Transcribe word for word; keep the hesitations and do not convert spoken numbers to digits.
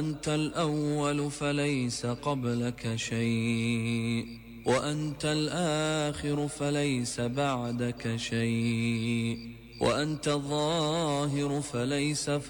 أنت الأول فليس قبلك شيء، وأنت الآخر فليس بعدك شيء، وأنت الظاهر فليس